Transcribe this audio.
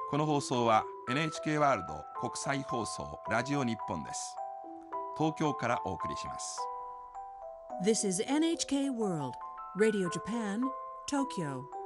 この放送は NHK ワールド国際放送ラジオ日本です。東京からお送りします。 This is NHK World Radio Japan, Tokyo.